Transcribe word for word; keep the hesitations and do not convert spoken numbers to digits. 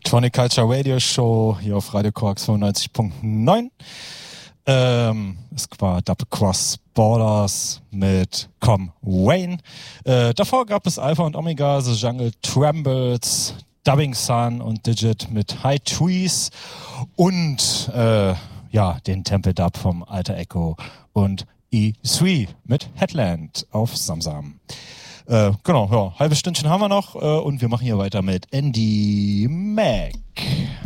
Electronic Culture Radio Show hier auf Radio Korax fünfundneunzig Punkt neun. Ähm, es war Double Cross Borders mit Com Wayne. Äh, davor gab es Alpha und Omega, The Jungle Trembles, Dubbing Sun und Digit mit High Trees und äh, ja, den Temple Dub vom Alter Echo und E drei mit Headland auf Samsam. Äh, genau, ja, halbes Stündchen haben wir noch äh, und wir machen hier weiter mit Andy Mack.